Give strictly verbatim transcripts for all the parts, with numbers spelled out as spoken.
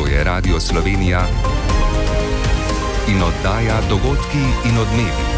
To je Radio Slovenija in oddaja Dogodki in odmevi.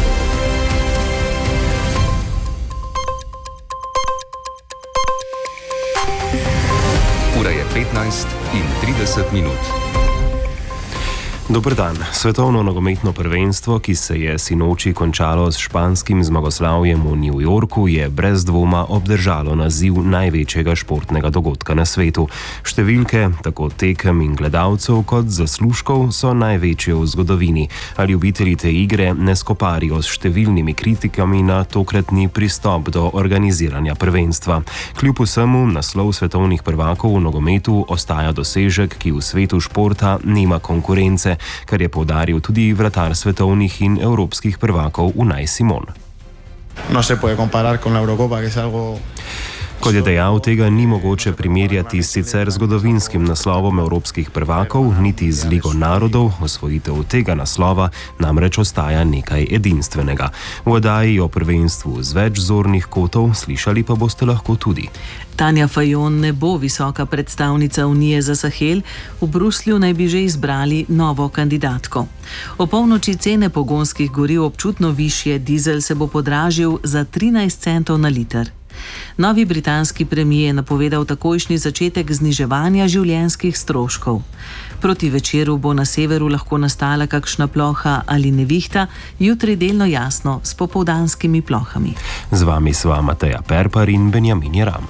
Ura je petnajst in trideset minut. Dober dan. Svetovno nogometno prvenstvo, ki se je sinoči končalo s španskim zmagoslavjem v New Yorku, je brez dvoma obdržalo naziv največjega športnega dogodka na svetu. Številke, tako tekem in gledalcev kot zaslužkov, so največje v zgodovini, a ljubitelji te igre ne skoparijo s številnimi kritikami na tokratni pristop do organiziranja prvenstva. Kljub vsemu, naslov svetovnih prvakov v nogometu ostaja dosežek, ki v svetu športa nima konkurence, kar je poudaril tudi vratar svetovnih in evropskih prvakov Unai Simon. No se puede comparar con la Eurocopa, que es algo... Kot je dejal, tega ni mogoče primerjati s sicer zgodovinskim naslovom evropskih prvakov, niti z Ligo narodov. Osvojitev tega naslova namreč ostaja nekaj edinstvenega. V oddaji o prvenstvu z več zornih kotov slišali pa boste lahko tudi. Tanja Fajon ne bo visoka predstavnica Unije za Sahel, v Bruslju naj bi že izbrali novo kandidatko. O polnoči cene pogonskih goriv občutno višje, dizel se bo podražil za trinajst centov na liter. Novi britanski premijer je napovedal takojšnji začetek zniževanja življenjskih stroškov. Proti večeru bo na severu lahko nastala kakšna ploha ali nevihta, jutri delno jasno s popoldanskimi plohami. Z vami sva Mateja Perpar in Benjamin Jeram.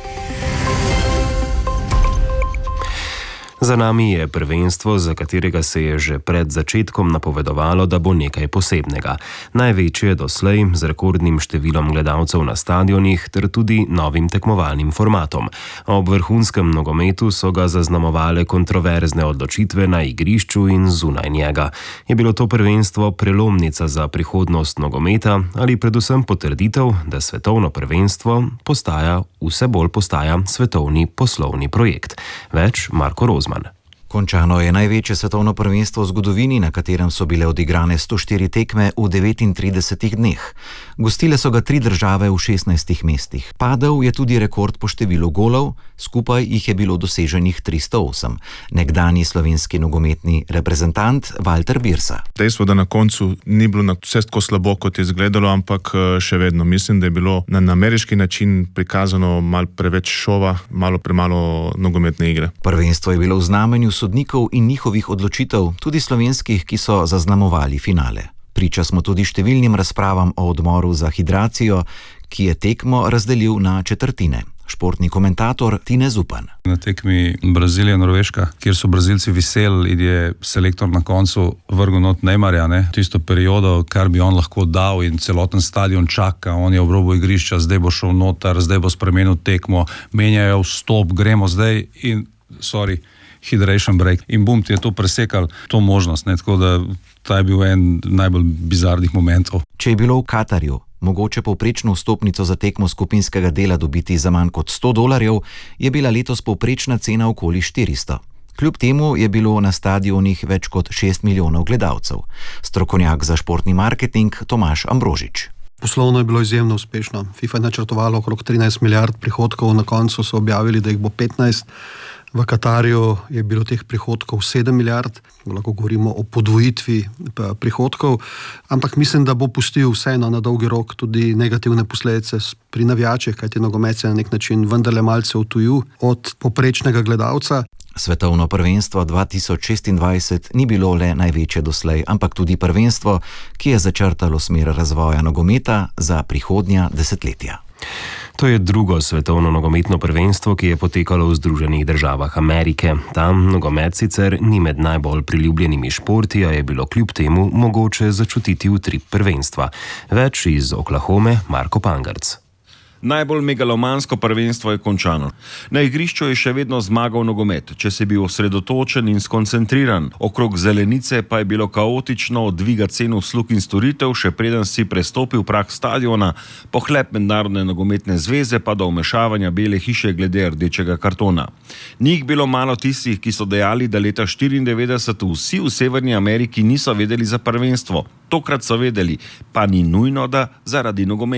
Za nami je prvenstvo, za katerega se je že pred začetkom napovedovalo, da bo nekaj posebnega. Največje doslej, z rekordnim številom gledalcev na stadionih ter tudi novim tekmovalnim formatom. Ob vrhunskem nogometu so ga zaznamovale kontroverzne odločitve na igrišču in zunaj njega. Je bilo to prvenstvo prelomnica za prihodnost nogometa ali predvsem potrditev, da svetovno prvenstvo postaja, vse bolj postaja svetovni poslovni projekt? Več Marko Rozman. Končano je največje svetovno prvenstvo v zgodovini, na katerem so bile odigrane sto štiri tekme v devetintridesetih dneh. Gostile so ga tri države v šestnajstih mestih. Padel je tudi rekord po številu golov, skupaj jih je bilo doseženih tristo osem. Nekdanji slovenski nogometni reprezentant Valter Birsa. Dejstvo, da na koncu ni bilo na vse tako slabo, kot je izgledalo, ampak še vedno mislim, da je bilo na ameriški način prikazano malo preveč šova, malo premalo nogometne igre. Prvenstvo je bilo v znamenju sodnikov in njihovih odločitev, tudi slovenskih, ki so zaznamovali finale. Priča smo tudi številnim razpravam o odmoru za hidracijo, ki je tekmo razdelil na četrtine. Športni komentator Tine Zupan. Na tekmi Brazilija-Norveška, kjer so Brazilci viseli in je selektor na koncu vrgel not Neymarja, ne, tisto periodo, kar bi on lahko dal in celoten stadion čaka, on je v robu igrišča, zdaj bo šel noter, zdaj bo spremenil tekmo, menjajo vstop, gremo zdaj in, sorry, hydration break. In bum, ti je to presekal, to možnost, ne, tako da ta je bil en najbolj bizarnih momentov. Če je bilo v Katarju mogoče povprečno vstopnico za tekmo skupinskega dela dobiti za manj kot sto dolarjev, je bila letos povprečna cena okoli štiristo. Kljub temu je bilo na stadionih več kot šest milijonov gledalcev. Strokovnjak za športni marketing Tomaž Ambrožič. Poslovno je bilo izjemno uspešno. FIFA je načrtovala okrog trinajst milijard prihodkov, na koncu so objavili, da jih bo petnajst. V Katarju je bilo teh prihodkov sedem milijard, lahko govorimo o podvojitvi prihodkov, ampak mislim, da bo pustil vseeno na dolgi rok tudi negativne posledice pri navijačih, kajti nogomet se na nek način vendarle malce odtuju od povprečnega gledalca. Svetovno prvenstvo dva tisoč šestindvajset ni bilo le največje doslej, ampak tudi prvenstvo, ki je začrtalo smer razvoja nogometa za prihodnja desetletja. To je drugo svetovno nogometno prvenstvo, ki je potekalo v Združenih državah Amerike. Tam nogomet sicer ni med najbolj priljubljenimi športi, a je bilo kljub temu mogoče začutiti utrip prvenstva. Več iz Oklahome, Marko Pangarc. Najbolj megalomansko prvenstvo je končano. Na igrišču je še vedno zmagal nogomet, če si bil osredotočen in skoncentriran. Okrog zelenice pa je bilo kaotično od dviga cen uslug in storitev, še preden si prestopil prag stadiona, pohlep Mednarodne nogometne zveze pa do vmešavanja Bele hiše glede rdečega kartona. Ni jih bilo malo tistih, ki so dejali, da leta štiriindevetdeset vsi v Severni Ameriki niso vedeli za prvenstvo. Tokrat so vedeli, pa ni nujno, da zaradi nogometa.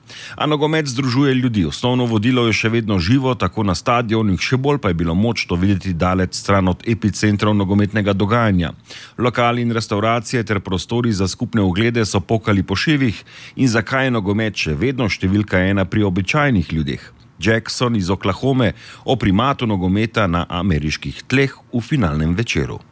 A nogomet združuje ljudi. Osnovno vodilo je še vedno živo, tako na stadionih, še bolj pa je bilo moč to videti daleč stran od epicentrov nogometnega dogajanja. Lokali in restauracije ter prostori za skupne oglede so pokali po šivih in zakaj je nogomet še vedno številka ena pri običajnih ljudeh. Jackson iz Oklahome o primatu nogometa na ameriških tleh v finalnem večeru.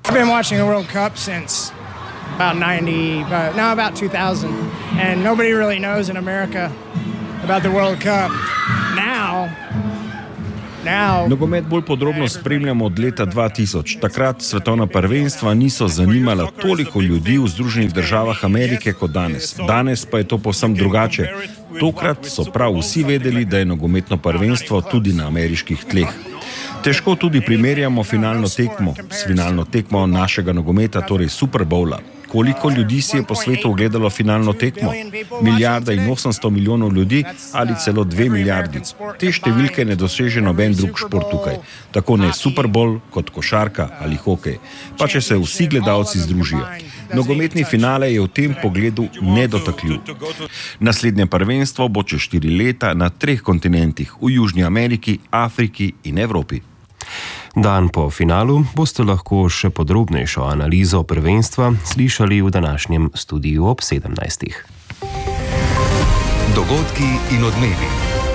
About ninety, uh, now about two thousand, and nobody really knows in America about the World Cup. Now, now. Nogomet bolj podrobno spremljamo od leta dva tisoč. Takrat svetovna prvenstva niso zanimala toliko ljudi v Združenih državah Amerike kot danes. Danes pa je to povsem drugače. Tokrat so prav vsi vedeli, da je nogometno prvenstvo tudi na ameriških tleh. Težko tudi primerjamo finalno tekmo s finalno tekmo našega nogometa, torej Super Bowla. Koliko ljudi si je po svetu ogledalo finalno tekmo? Milijarda in osemsto milijonov ljudi ali celo dve milijardi. Te številke ne doseže noben drug šport tukaj. Tako ne Super Bowl kot košarka ali hokej. Pa če se vsi gledalci združijo. Nogometni finale je v tem pogledu nedotakljiv. Naslednje prvenstvo bo čez štiri leta na treh kontinentih, v Južni Ameriki, Afriki in Evropi. Dan po finalu boste lahko še podrobnejšo analizo prvenstva slišali v današnjem studiu ob sedemnajstih. Dogodki in odmevi.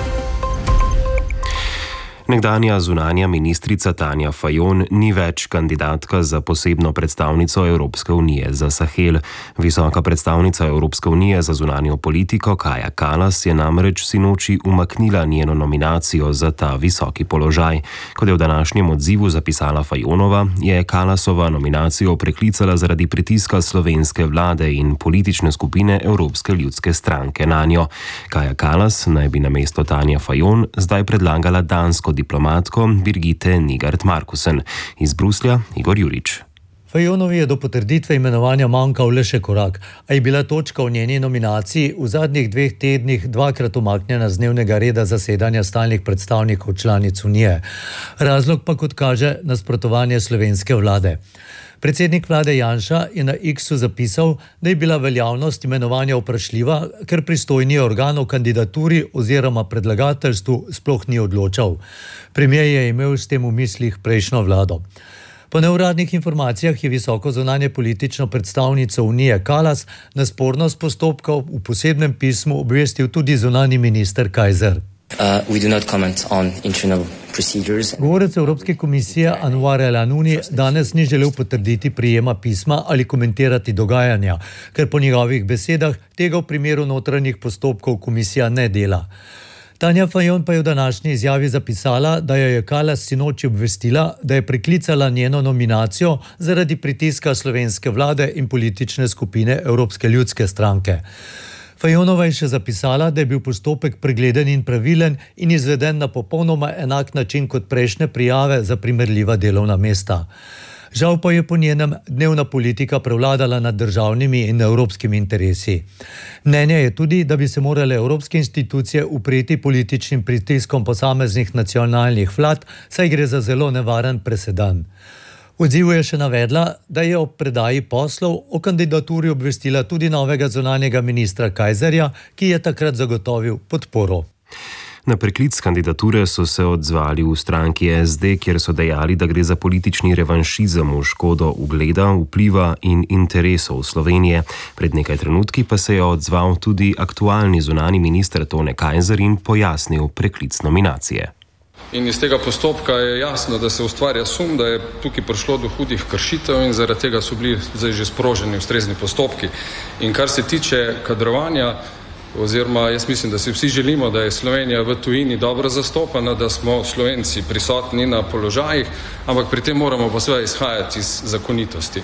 Nekdanja zunanja ministrica Tanja Fajon ni več kandidatka za posebno predstavnico Evropske unije za Sahel. Visoka predstavnica Evropske unije za zunanjo politiko Kaja Kallas je namreč sinoči umaknila njeno nominacijo za ta visoki položaj. Kot je v današnjem odzivu zapisala Fajonova, je Kallasova nominacijo preklicala zaradi pritiska slovenske vlade in politične skupine Evropske ljudske stranke nanjo. Kaja Kallas naj bi namesto Tanje Fajon zdaj predlagala dansko diplomatko Birgitte Nygaard-Markussen. Iz Bruslja Igor Jurič. Fajonovi je do potrditve imenovanja manjkal le še korak, a je bila točka v njeni nominaciji v zadnjih dveh tednih dvakrat umaknjena z dnevnega reda zasedanja stalnih predstavnikov članic Unije. Razlog pa, kot kaže, nasprotovanje slovenske vlade. Predsednik vlade Janša je na X-u zapisal, da je bila veljavnost imenovanja vprašljiva, ker pristojni organ o kandidaturi oziroma predlagateljstvu sploh ni odločal. Premier je imel s tem v mislih prejšnjo vlado. Po neuradnih informacijah je visoko zunanje politično predstavnico Unije Kallas na spornost postopkov v posebnem pismu obvestil tudi zunanji minister Kajzer. Uh, we do not comment on internal procedures. Govorec Evropske komisije Anwar El Anouni danes ni želel potrditi prijema pisma ali komentirati dogajanja, ker po njegovih besedah tega v primeru notranjih postopkov komisija ne dela. Tanja Fajon pa je v današnji izjavi zapisala, da jo je Kallas sinoči obvestila, da je preklicala njeno nominacijo zaradi pritiska slovenske vlade in politične skupine Evropske ljudske stranke. Fajonova je še zapisala, da je bil postopek pregleden in pravilen in izveden na popolnoma enak način kot prejšnje prijave za primerljiva delovna mesta. Žal pa je po njenem dnevna politika prevladala nad državnimi in evropskimi interesi. Mnenje je tudi, da bi se morale evropske institucije upreti političnim pritiskom posameznih nacionalnih vlad, saj gre za zelo nevaren presedan. V odzivu je še navedla, da je ob predaji poslov o kandidaturi obvestila tudi novega zunanjega ministra Kajzerja, ki je takrat zagotovil podporo. Na preklic kandidature so se odzvali v stranki S D, kjer so dejali, da gre za politični revanšizem v škodo ugleda, vpliva in interesov Slovenije. Pred nekaj trenutki pa se je odzval tudi aktualni zunanji minister Tone Kajzer in pojasnil preklic nominacije. In iz tega postopka je jasno, da se ustvarja sum, da je tukaj prišlo do hudih kršitev in zaradi tega so bili zdaj že sproženi ustrezni postopki. In kar se tiče kadrovanja, oziroma jaz mislim, da si vsi želimo, da je Slovenija v tujini dobro zastopana, da smo Slovenci prisotni na položajih, ampak pri tem moramo pa seveda izhajati iz zakonitosti.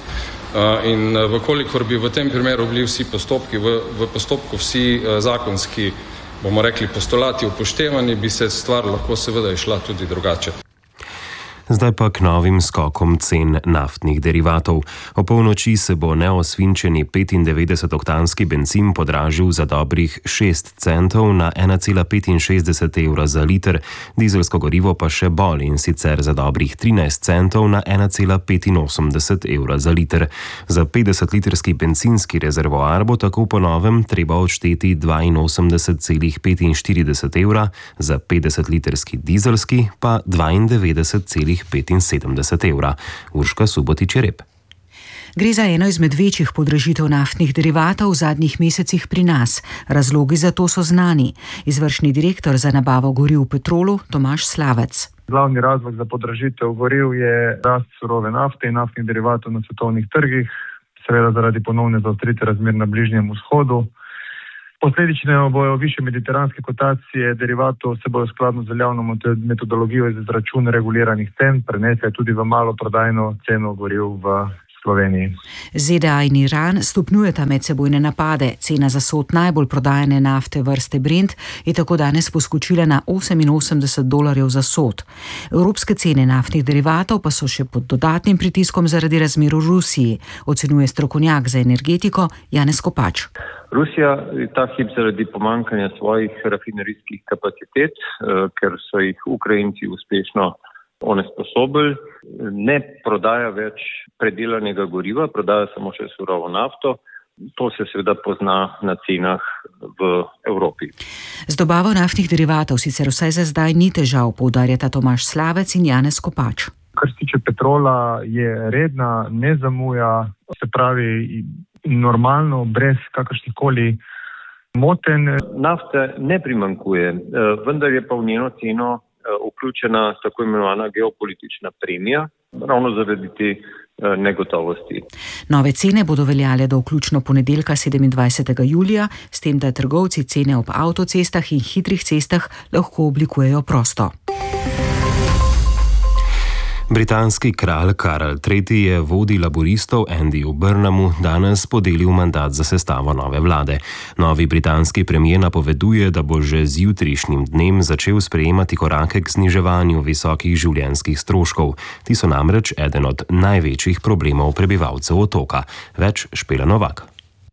In vkolikor bi v tem primeru bili vsi postopki, v, v postopku vsi zakonski, bomo rekli, postulati upoštevani, bi se stvar lahko seveda išla tudi drugače. Zdaj pa k novim skokom cen naftnih derivatov. O polnoči se bo neosvinčeni petindevetdesetoktanski bencin podražil za dobrih šest centov na ena cela petinšestdeset evra za liter, dizelsko gorivo pa še bolj, in sicer za dobrih trinajst centov na ena cela petinosemdeset evra za liter. Za petdesetlitrski bencinski rezervoar bo tako po novem treba odšteti dvainosemdeset cela petinštirideset evra, za petdesetlitrski dizelski pa dvaindevetdeset cela petinsedemdeset evra. Urška Subotič-Rep. Gre za eno izmed večjih podražitev naftnih derivatov v zadnjih mesecih pri nas. Razlogi za to so znani. Izvršni direktor za nabavo goriv v Petrolu Tomaž Slavec. Glavni razlog za podražitev goriv je rast surove nafte in naftnih derivatov na svetovnih trgih, seveda zaradi ponovne zaostritve razmer na Bližnjem vzhodu. Posledično bojo više mediteranske kotacije derivatov se bojo skladno z veljavno metodologijo iz izračuna reguliranih cen prenesle tudi v maloprodajno ceno goriv v Sloveniji. ZDA in Iran stopnjujeta medsebojne napade. Cena za sod najbolj prodajane nafte vrste Brent je tako danes poskočila na oseminosemdeset dolarjev za sod. Evropske cene naftnih derivatov pa so še pod dodatnim pritiskom zaradi razmer v Rusiji, ocenjuje strokovnjak za energetiko Janez Kopač. Rusija ta hip zaradi pomanjkanja svojih rafinerijskih kapacitet, ker so jih Ukrajinci uspešno onesposobili, ne prodaja več predelanega goriva, prodaja samo še surovo nafto. To se seveda pozna na cenah v Evropi. Z dobavo naftnih derivatov sicer vsaj za zdaj ni težav, poudarjata Tomaž Slavec in Janez Kopač. Kar se tiče petrola, je redna, ne zamuja, se pravi normalno, brez kakršnihkoli motenj. Nafte ne primanjkuje, vendar je pa v njeno ceno vključena tako imenovana geopolitična premija, ravno zaradi te negotovosti. Nove cene bodo veljale do vključno ponedeljka sedemindvajsetega julija, s tem, da trgovci cene ob avtocestah in hitrih cestah lahko oblikujejo prosto. Britanski kralj Karl tretji je vodji laboristov Andyju Burnhamu danes podelil mandat za sestavo nove vlade. Novi britanski premier napoveduje, da bo že z jutrišnjim dnem začel sprejemati korake k zniževanju visokih življenjskih stroškov. Ti so namreč eden od največjih problemov prebivalcev otoka. Več Špela Novak.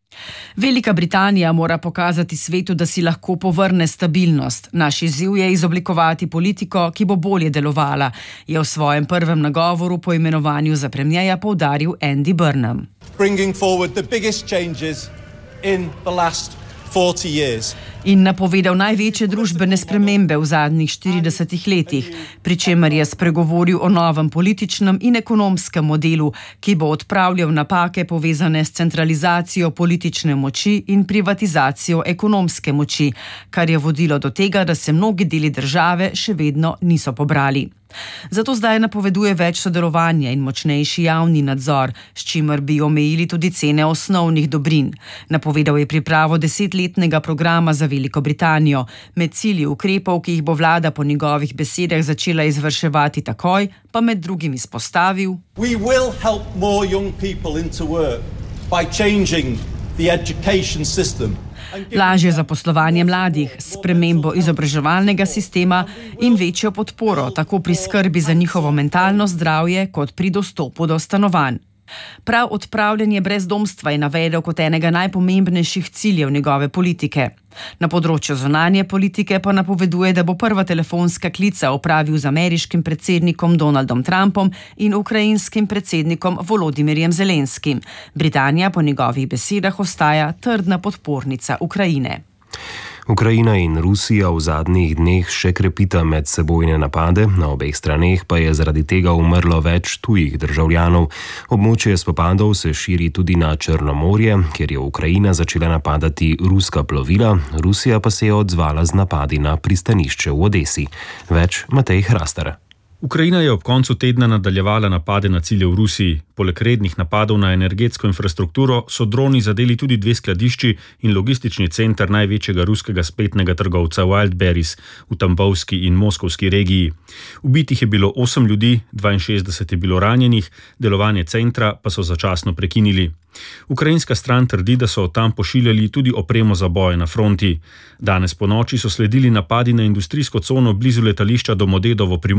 Velika Britanija mora pokazati svetu, da si lahko povrne stabilnost. Naš izziv je izoblikovati politiko, ki bo bolje delovala, je v svojem prvem nagovoru po imenovanju za premierja poudaril Andy Burnham. Bringing forward the biggest changes in the last forty years. In napovedal največje družbene spremembe v zadnjih štiridesetih letih, pri čemer je spregovoril o novem političnem in ekonomskem modelu, ki bo odpravljal napake povezane s centralizacijo politične moči in privatizacijo ekonomske moči, kar je vodilo do tega, da se mnogi deli države še vedno niso pobrali. Zato zdaj napoveduje več sodelovanja in močnejši javni nadzor, s čimer bi omejili tudi cene osnovnih dobrin. Napovedal je pripravo desetletnega programa za Veliko Britanijo, med cilji ukrepov, ki jih bo vlada po njegovih besedah začela izvrševati takoj, pa med drugim izpostavil: We will help more young people into work by changing the education system. Lažje zaposlovanje mladih, spremembo izobraževalnega sistema in večjo podporo tako pri skrbi za njihovo mentalno zdravje kot pri dostopu do stanovanj. Prav odpravljanje brezdomstva je navedel kot enega najpomembnejših ciljev njegove politike. Na področju zunanje politike pa napoveduje, da bo prva telefonska klica opravil z ameriškim predsednikom Donaldom Trumpom in ukrajinskim predsednikom Volodimirjem Zelenskim. Britanija po njegovih besedah ostaja trdna podpornica Ukrajine. Ukrajina in Rusija v zadnjih dneh še krepita medsebojne napade, na obeh straneh pa je zaradi tega umrlo več tujih državljanov. Območje spopadov se širi tudi na Črnomorje, kjer je Ukrajina začela napadati ruska plovila, Rusija pa se je odzvala z napadi na pristanišče v Odesi. Več Matej Hrastar. Ukrajina je ob koncu tedna nadaljevala napade na cilje v Rusiji. Poleg rednih napadov na energetsko infrastrukturo so droni zadeli tudi dve skladišči in logistični center največjega ruskega spletnega trgovca Wildberries v Tambovski in Moskovski regiji. Ubitih je bilo osem ljudi, dvainšestdeset je bilo ranjenih, delovanje centra pa so začasno prekinili. Ukrajinska stran trdi, da so tam pošiljali tudi opremo za boje na fronti. Danes po noči so sledili napadi na industrijsko cono blizu letališča Domodedovo pri Moskvi,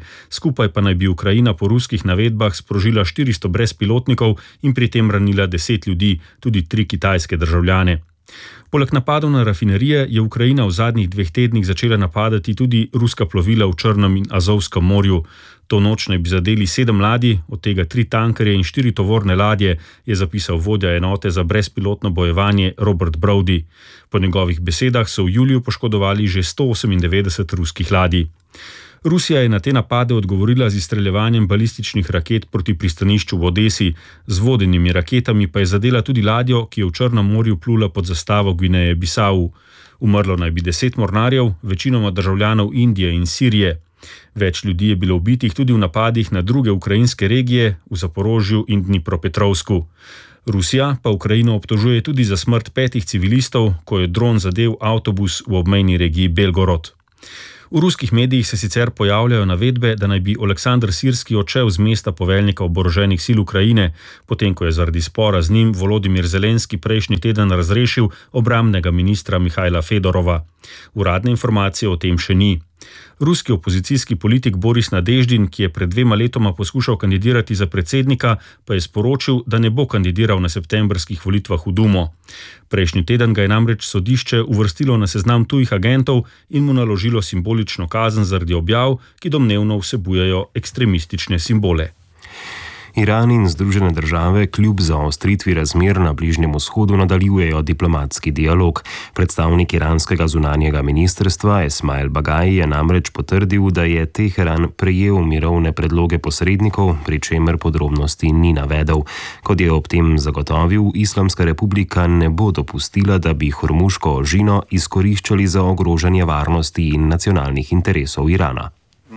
skupaj pa naj bi Ukrajina po ruskih navedbah sprožila štiristo brezpilotnikov in pri tem ranila deset ljudi, tudi tri kitajske državljane. Poleg napadov na rafinerije je Ukrajina v zadnjih dveh tednih začela napadati tudi ruska plovila v Črnem in Azovskem morju. To noč naj bi zadeli sedem ladij, od tega tri tankerje in štiri tovorne ladje, je zapisal vodja enote za brezpilotno bojevanje Robert Brody. Po njegovih besedah so v juliju poškodovali že sto osemindevetdeset ruskih ladij. Rusija je na te napade odgovorila z izstreljevanjem balističnih raket proti pristanišču v Odesi, z vodenimi raketami pa je zadela tudi ladjo, ki je v Črnem morju plula pod zastavo Gvineje Bisau. Umrlo naj bi deset mornarjev, večinoma državljanov Indije in Sirije. Več ljudi je bilo ubitih tudi v napadih na druge ukrajinske regije, v Zaporožju in Dnipropetrovsku. Rusija pa Ukrajino obtožuje tudi za smrt petih civilistov, ko je dron zadel avtobus v obmejni regiji Belgorod. V ruskih medijih se sicer pojavljajo navedbe, da naj bi Oleksandr Sirski odšel z mesta poveljnika oboroženih sil Ukrajine, potem ko je zaradi spora z njim Volodimir Zelenski prejšnji teden razrešil obrambnega ministra Mihajla Fedorova. Uradne informacije o tem še ni. Ruski opozicijski politik Boris Nadeždin, ki je pred dvema letoma poskušal kandidirati za predsednika, pa je sporočil, da ne bo kandidiral na septembrskih volitvah v Dumo. Prejšnji teden ga je namreč sodišče uvrstilo na seznam tujih agentov in mu naložilo simbolično kazen zaradi objav, ki domnevno vsebujejo ekstremistične simbole. Iran in Združene države kljub zaostritvi razmer na Bližnjem vzhodu nadaljujejo diplomatski dialog. Predstavnik iranskega zunanjega ministrstva Esmail Bagai je namreč potrdil, da je Teheran prejel mirovne predloge posrednikov, pri čemer podrobnosti ni navedel. Kot je ob tem zagotovil, Islamska republika ne bo dopustila, da bi Hormuško ožino izkoriščali za ogrožanje varnosti in nacionalnih interesov Irana.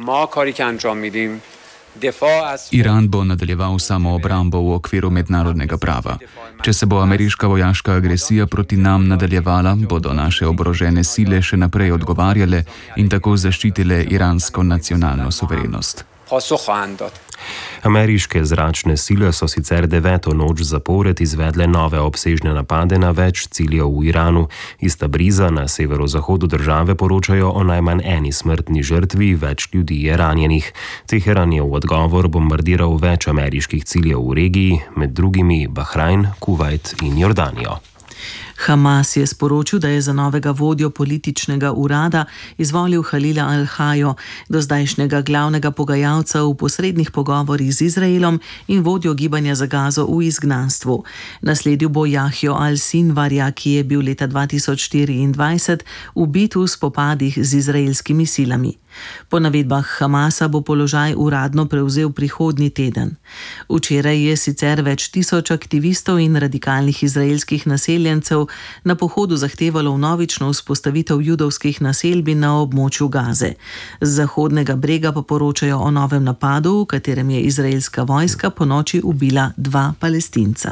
Iran bo nadaljeval samo obrambo v okviru mednarodnega prava. Če se bo ameriška vojaška agresija proti nam nadaljevala, bodo naše oborožene sile še naprej odgovarjale in tako zaščitile iransko nacionalno suverenost. Ameriške zračne sile so sicer deveto noč zapored izvedle nove obsežne napade na več ciljev v Iranu. Iz Tabriza na severozahodu države poročajo o najmanj eni smrtni žrtvi, več ljudi je ranjenih. Teheran je v odgovor bombardiral več ameriških ciljev v regiji, med drugimi Bahrajn, Kuvajt in Jordanijo. Hamas je sporočil, da je za novega vodjo političnega urada izvolil Halila Al-Hajo, dozdajšnjega glavnega pogajalca v posrednih pogovorih z Izraelom in vodjo gibanja za Gazo v izgnanstvu. Nasledil bo Jahjo Al-Sinvarja, ki je bil leta dva tisoč štiriindvajset ubit v spopadih z izraelskimi silami. Po navedbah Hamasa bo položaj uradno prevzel prihodnji teden. Včeraj je sicer več tisoč aktivistov in radikalnih izraelskih naseljencev na pohodu zahtevalo vnovično vzpostavitev judovskih naselbin na območju Gaze. Z Zahodnega brega pa poročajo o novem napadu, v katerem je izraelska vojska ponoči ubila dva Palestinca.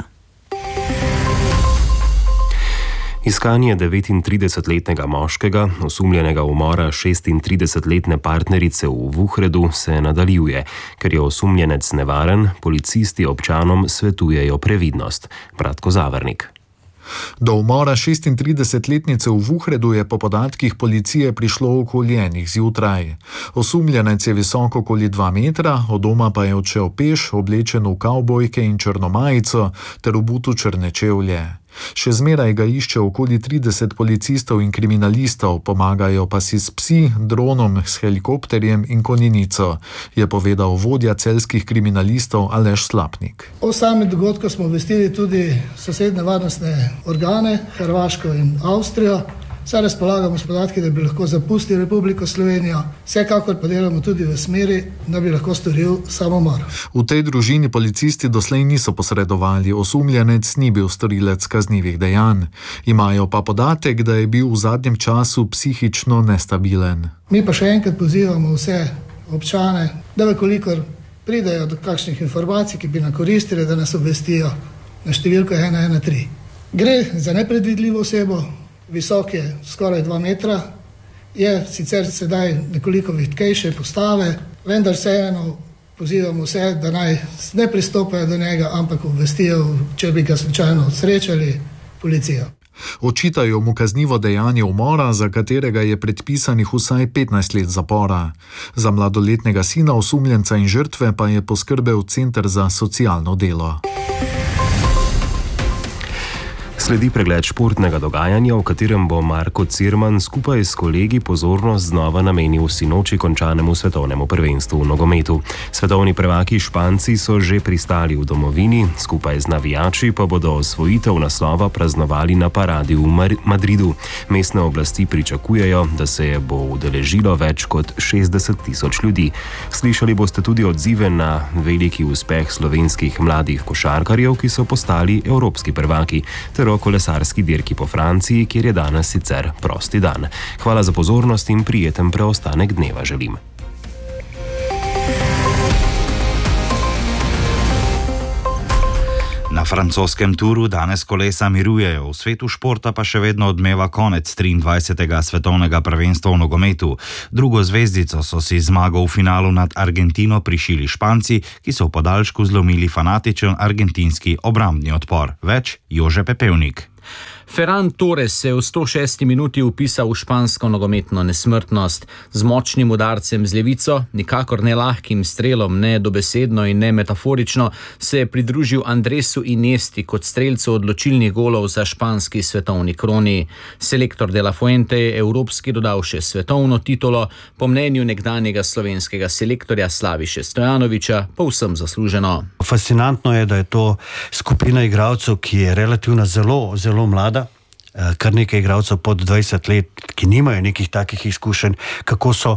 Iskanje devetintridesetletnega moškega, osumljenega umora šestintridesetletne partnerice v Vuhredu, se nadaljuje. Ker je osumljenec nevaren, policisti občanom svetujejo previdnost. Bratko Zavernik. Do umora šestintridesetletnice v Vuhredu je po podatkih policije prišlo okoli enih zjutraj. Osumljenec je visok okoli dva metra, od doma pa je odšel peš, oblečen v kavbojke in črno majico ter obutu črne čevlje. Še zmeraj ga išče okoli trideset policistov in kriminalistov, pomagajo pa si s psi, dronom, s helikopterjem in konjenico, je povedal vodja celjskih kriminalistov Aleš Slapnik. O sami dogodku smo obvestili tudi sosednje varnostne organe, Hrvaško in Avstrijo. Saj razpolagamo s podatki, da bi lahko zapustili Republiko Slovenijo, vsekakor pa delamo tudi v smeri, da bi lahko storil samomor. V tej družini policisti doslej niso posredovali, osumljenec ni bil storilec kaznivih dejanj. Imajo pa podatek, da je bil v zadnjem času psihično nestabilen. Mi pa še enkrat pozivamo vse občane, da vekolikor pridejo do kakšnih informacij, ki bi nam koristili, da nas obvestijo na številko ena ena tri. Gre za nepredvidljivo osebo, visok je skoraj dva metra, je sicer sedaj nekoliko vitkejše postave, vendar vseeno pozivamo vse, da naj ne pristopajo do njega, ampak obvestijo, če bi ga slučajno srečali, policijo. Očitajo mu kaznivo dejanje umora, za katerega je predpisanih vsaj petnajst let zapora. Za mladoletnega sina osumljenca in žrtve pa je poskrbel Center za socialno delo. Sledi pregled športnega dogajanja, v katerem bo Marko Cirman skupaj s kolegi pozornost znova namenil sinoči končanemu svetovnemu prvenstvu v nogometu. Svetovni prvaki Španci so že pristali v domovini, skupaj z navijači pa bodo osvojitev naslova praznovali na paradi v Mar- Madridu. Mestne oblasti pričakujejo, da se je bo udeležilo več kot šestdeset tisoč ljudi. Slišali boste tudi odzive na veliki uspeh slovenskih mladih košarkarjev, ki so postali evropski prvaki, ter o kolesarski dirki po Franciji, kjer je danes sicer prosti dan. Hvala za pozornost in prijeten preostanek dneva želim. Na francoskem turu danes kolesa mirujejo, v svetu športa pa še vedno odmeva konec triindvajsetega svetovnega prvenstva v nogometu. Drugo zvezdico so si zmago v finalu nad Argentino prišili Španci, ki so v podaljšku zlomili fanatičen argentinski obrambni odpor. Več Jože Pepevnik. Ferran Torres se je v sto šesti minuti vpisal v špansko nogometno nesmrtnost. Z močnim udarcem z levico, nikakor ne lahkim strelom, ne dobesedno in ne metaforično, se je pridružil Andresu Iniesti kot strelcu odločilnih golov za španski svetovni kroni. Selektor De La Fuente je evropski dodal še svetovno titulo, po mnenju nekdanjega slovenskega selektorja Slaviše Stojanovića, povsem zasluženo. Fascinantno je, da je to skupina igralcev, ki je relativno zelo, zelo mlada. Kar nekaj igralcev pod dvajset let, ki nimajo nekih takih izkušenj, kako so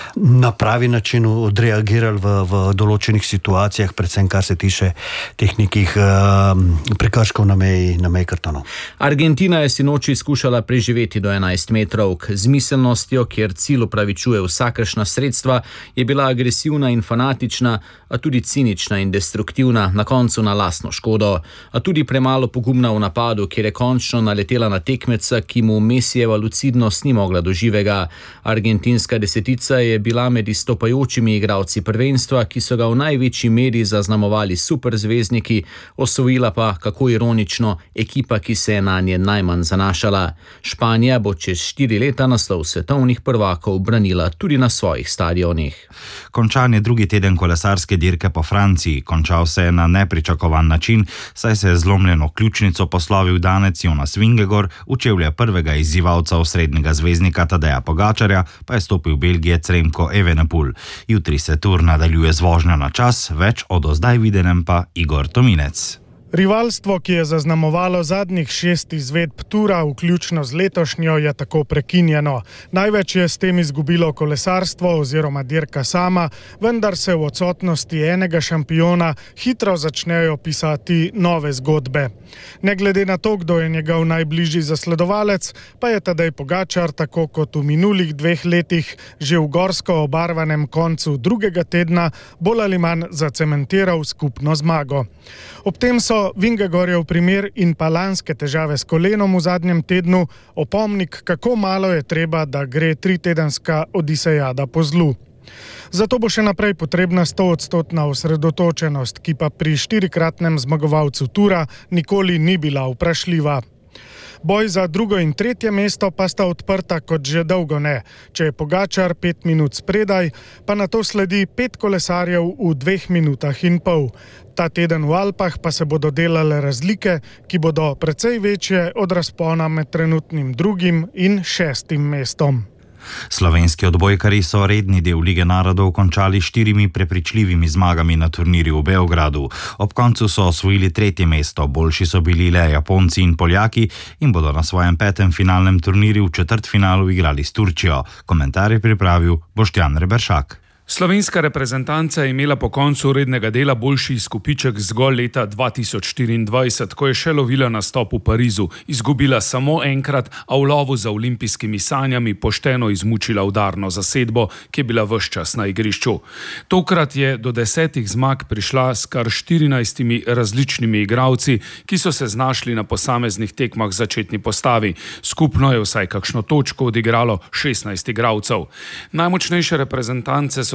na pravi način odreagirali v, v določenih situacijah, predvsem kar se tiče teh nekih um, prekrškov na meji, na meji kartonov. Argentina je sinoči skušala preživeti do enajst metrovk. Z miselnostjo, kjer cilj upravičuje vsakršna sredstva, je bila agresivna in fanatična, a tudi cinična in destruktivna, na koncu na lastno škodo. A tudi premalo pogumna v napadu, kjer je končno naletela na tekmeca, ki mu Mesijeva lucidnost ni mogla do živega. Argentinska desetica je bila med izstopajočimi igralci prvenstva, ki so ga v največji meri zaznamovali superzvezdniki, osvojila pa, kako ironično, ekipa, ki se je na nje najmanj zanašala. Španija bo čez štiri leta naslov svetovnih prvakov branila tudi na svojih stadionih. Končan je drugi teden kolesarske dirke po Franciji. Končal se je na nepričakovan način, saj se je zlomljeno ključnico poslovil danec Jonas Vingegaard, v čevlje prvega izzivalca osrednjega zvezdnika Tadeja Pogačarja pa je stopil Belgijec Remko Evenepoel. Jutri se tur nadaljuje z vožnjo na čas, več o do zdaj videnem pa Igor Tominec. Rivalstvo, ki je zaznamovalo zadnjih šest izvedb tura, vključno z letošnjo, je tako prekinjeno. Največ je s tem izgubilo kolesarstvo oziroma dirka sama, vendar se v odsotnosti enega šampiona hitro začnejo pisati nove zgodbe. Ne glede na to, kdo je njegov najbližji zasledovalec, pa je Tadej Pogačar, tako kot v minulih dveh letih, že v gorsko obarvanem koncu drugega tedna bolj ali manj zacementiral skupno zmago. Ob tem so Vingegaardjev primer in pa lanske težave s kolenom v zadnjem tednu opomnik, kako malo je treba, da gre tritedenska odisejada po zlu. Zato bo še naprej potrebna stoodstotna osredotočenost, ki pa pri štirikratnem zmagovalcu tura nikoli ni bila vprašljiva. Boj za drugo in tretje mesto pa sta odprta kot že dolgo ne. Če je Pogačar pet minut spredaj, pa nato sledi pet kolesarjev v dveh minutah in pol. Ta teden v Alpah pa se bodo delale razlike, ki bodo precej večje od razpona med trenutnim drugim in šestim mestom. Slovenski odbojkarji so redni del Lige narodov končali štirimi prepričljivimi zmagami na turnirju v Beogradu. Ob koncu so osvojili tretje mesto, boljši so bili le Japonci in Poljaki in bodo na svojem petem finalnem turnirju v četrtfinalu igrali s Turčijo. Komentar je pripravil Boštjan Reberšak. Slovenska reprezentanca je imela po koncu rednega dela boljši izkupiček zgolj leta dva tisoč štiriindvajset, ko je še lovila nastop v Parizu, izgubila samo enkrat, a v lovu za olimpijskimi sanjami pošteno izmučila udarno zasedbo, ki je bila ves čas na igrišču. Tokrat je do desetih zmag prišla s kar štirinajstimi različnimi igralci, ki so se znašli na posameznih tekmah v začetni postavi. Skupno je vsaj kakšno točko odigralo šestnajst igralcev. Najmočnejše reprezentance so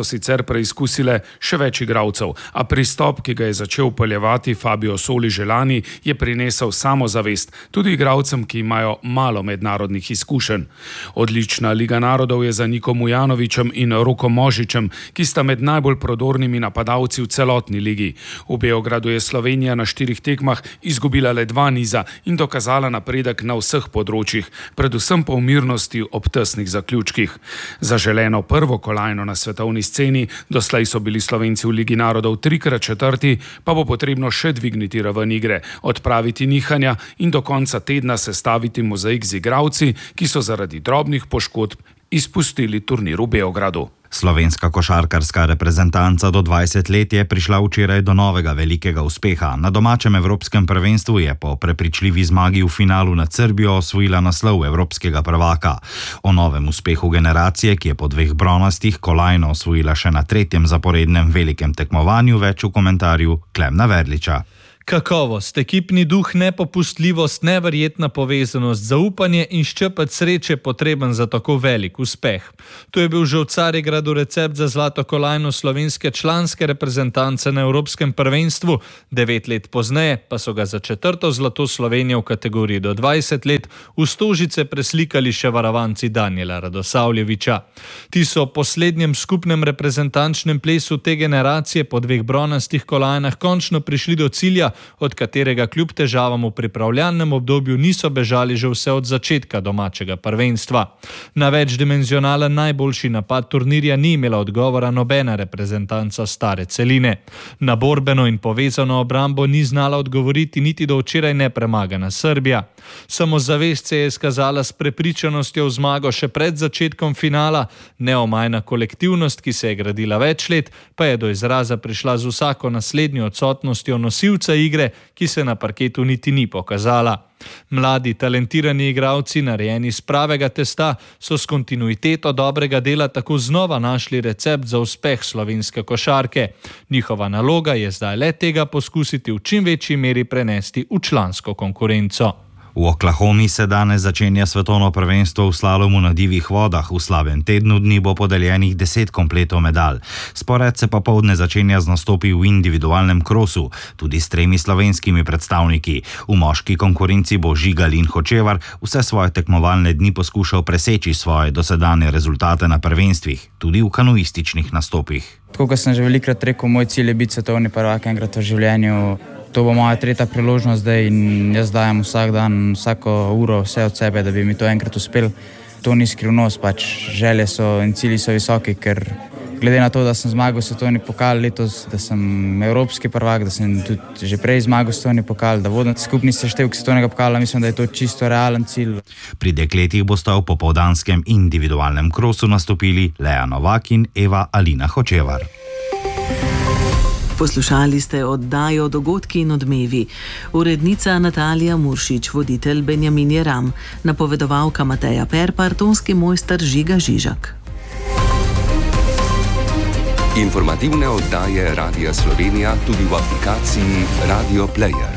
sicer preizkusile še več igralcev, a pristop, ki ga je začel upeljevati Fabio Soli že lani, je prinesel samozavest tudi igralcem, ki imajo malo mednarodnih izkušenj. Odlična Liga narodov je za Nikom Ujanovićem in Rokom Možičem, ki sta med najbolj prodornimi napadalci v celotni ligi. V Beogradu je Slovenija na štirih tekmah izgubila le dva niza in dokazala napredek na vseh področjih, predvsem po umirnosti ob tesnih zaključkih. Zaželeno prvo kolajno na svetovni sceni, doslej so bili Slovenci v Ligi narodov trikrat četrti, pa bo potrebno še dvigniti raven igre, odpraviti nihanja in do konca tedna sestaviti mozaik z igralci, ki so zaradi drobnih poškodb izpustili turnir v Beogradu. Slovenska košarkarska reprezentanca do dvajset let je prišla včeraj do novega velikega uspeha. Na domačem evropskem prvenstvu je po prepričljivi zmagi v finalu nad Srbijo osvojila naslov evropskega prvaka. O novem uspehu generacije, ki je po dveh bronastih kolajno osvojila še na tretjem zaporednem velikem tekmovanju, več v komentarju Klemna Verliča. Kakovost, ekipni duh, nepopustljivost, neverjetna povezanost, zaupanje in ščepec sreče potreben za tako velik uspeh. To je bil že v Carigradu recept za zlato kolajno slovenske članske reprezentance na evropskem prvenstvu, devet let pozneje pa so ga za četrto zlato Slovenije v kategoriji do dvajset let v Stožice preslikali še varovanci Danijela Radosavljevića. Ti so v poslednjem skupnem reprezentančnem plesu te generacije po dveh bronastih kolajnah končno prišli do cilja, od katerega kljub težavam v pripravljalnem obdobju niso bežali že vse od začetka domačega prvenstva. Na večdimenzionalen najboljši napad turnirja ni imela odgovora nobena reprezentanca stare celine. Na borbeno in povezano obrambo ni znala odgovoriti niti do včeraj nepremagana Srbija. Samozavest se je izkazala s prepričanostjo v zmago še pred začetkom finala, neomajna kolektivnost, ki se je gradila več let, pa je do izraza prišla z vsako naslednjo odsotnostjo nosilca igre, ki se na parketu niti ni pokazala. Mladi, talentirani igralci, narejeni iz pravega testa, so s kontinuiteto dobrega dela tako znova našli recept za uspeh slovenske košarke. Njihova naloga je zdaj le tega poskusiti v čim večji meri prenesti v člansko konkurenco. V Oklahomi se danes začenja svetovno prvenstvo v slalomu na divjih vodah. V slabem tednu dni bo podeljenih deset kompletov medalj. Spored se pa poldne začenja z nastopi v individualnem krosu, tudi s tremi slovenskimi predstavniki. V moški konkurenci bo Žigal in Hočevar vse svoje tekmovalne dni poskušal preseči svoje dosedanje rezultate na prvenstvih, tudi v kanuističnih nastopih. Tako kot sem že velikrat rekel, moj cilj je biti svetovni prvak enkrat v življenju. To bo moja tretja priložnost zdaj in jaz dajem vsak dan, vsako uro vse od sebe, da bi mi to enkrat uspel. To ni skrivnost, pač želje so in cilji so visoki, ker glede na to, da sem zmagal svetovni pokal letos, da sem evropski prvak, da sem tudi že prej zmagal svetovni pokal, da vodim skupni seštevek svetovnega pokala, mislim, da je to čisto realen cilj. Pri dekletih bosta v popoldanskem individualnem krosu nastopili Lea Novak in Eva Alina Hočevar. Poslušali ste oddajo Dogodki in odmevi. Urednica Natalija Muršič, voditelj Benjamin Jeram, napovedovalka Mateja Perpar, tonski mojster Žiga Žižak. Informativne oddaje Radia Slovenija tudi v aplikaciji Radio Player.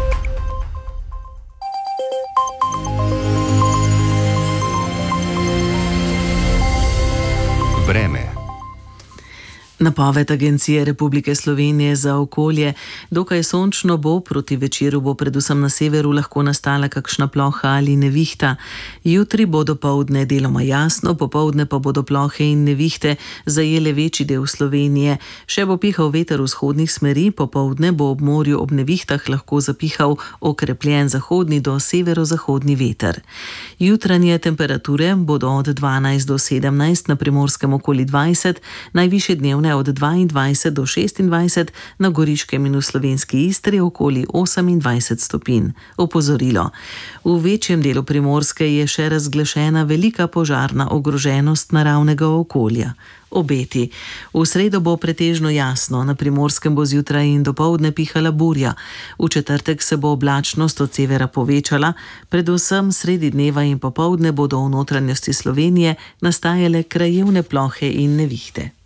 Vreme. Napoved Agencije Republike Slovenije za okolje: dokaj sončno bo, proti večeru bo predvsem na severu lahko nastala kakšna ploha ali nevihta. Jutri bo dopoldne deloma jasno, popoldne pa bodo plohe in nevihte zajele večji del Slovenije. Še bo pihal veter vzhodnih smeri, popoldne bo ob morju ob nevihtah lahko zapihal okrepljen zahodni do severozahodni veter. Jutranje temperature bodo od dvanajst do sedemnajst, na Primorskem okoli dvajset, najvišje dnevne od dvaindvajset do šestindvajset, na Goriškem in v slovenski Istri okoli osemindvajset stopinj. Opozorilo: v večjem delu Primorske je še razglašena velika požarna ogroženost naravnega okolja. Obeti: v sredo bo pretežno jasno, na Primorskem bo zjutraj in dopoldne pihala burja. V četrtek se bo oblačnost od severa povečala, predvsem sredi dneva in popoldne bodo v notranjosti Slovenije nastajale krajevne plohe in nevihte.